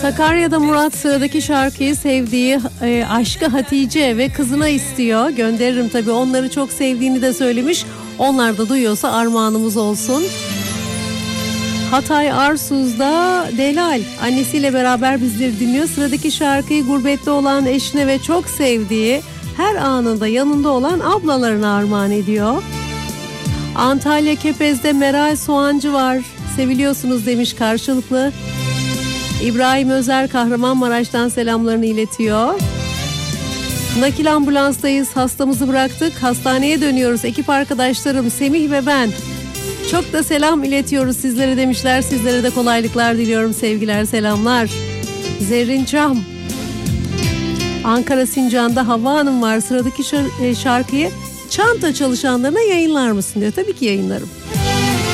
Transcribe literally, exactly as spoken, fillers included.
Sakarya'da Murat sıradaki şarkıyı sevdiği e, aşkı Hatice ve kızına istiyor. Gönderirim tabii, onları çok sevdiğini de söylemiş. Onlar da duyuyorsa armağanımız olsun. Hatay Arsuz'da Delal annesiyle beraber bizleri dinliyor. Sıradaki şarkıyı gurbette olan eşine ve çok sevdiği, her anında yanında olan ablalarına armağan ediyor. Antalya Kepez'de Meral Soğancı var. Seviliyorsunuz demiş karşılıklı. İbrahim Özer Kahramanmaraş'tan selamlarını iletiyor. Nakil ambulanstayız, hastamızı bıraktık, hastaneye dönüyoruz. Ekip arkadaşlarım Semih ve ben çok da selam iletiyoruz sizlere demişler. Sizlere de kolaylıklar diliyorum, sevgiler, selamlar. Zerrin Cam, Ankara Sincan'da Havva Hanım var. Sıradaki şarkıyı çanta çalışanlarına yayınlar mısın diyor. Tabii ki yayınlarım.